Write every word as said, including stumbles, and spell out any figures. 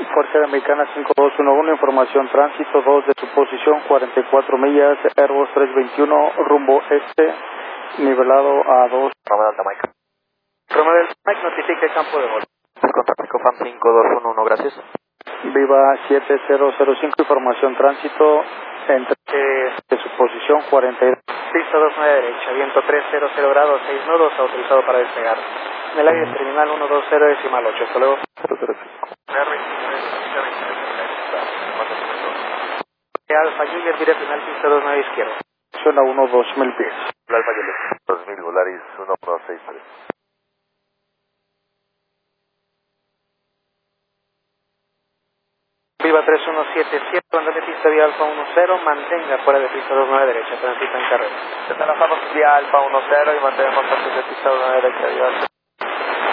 Fuerza Americana cinco dos uno uno, información tránsito dos de su posición, cuarenta y cuatro millas, Airbus trescientos veintiuno, rumbo este, nivelado a dos. Roma Delta Mike. Roma Delta Mike, notifique campo de vol. Contacto FAM cinco dos uno uno, gracias. Viva siete cero cero cinco, información tránsito, entre eh, de su posición, cuarenta y dos. Pista dos nueve derecha, viento tres cero cero grados, seis nudos, autorizado para despegar. En el área terminal uno dos cero decimal ocho, hasta luego. Alfa Juliet, vire final, pista dos nueve izquierda. Suena uno dos mil pies. Alfa Juliet. dos mil, Volaris uno uno seis tres. Viva tres uno siete siete, banda de pista vía Alfa uno cero, mantenga fuera de pista dos nueve derecha, transita en carrera. Trabajamos vía Alfa uno cero y mantenemos antes de pista dos nueve derecha.